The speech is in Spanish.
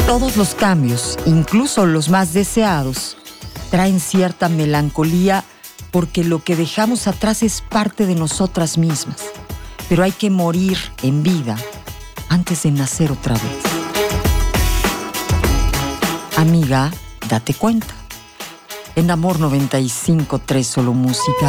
Todos los cambios, incluso los más deseados, traen cierta melancolía porque lo que dejamos atrás es parte de nosotras mismas. Pero hay que morir en vida antes de nacer otra vez. Amiga, date cuenta. En Amor 95.3 Solo Música.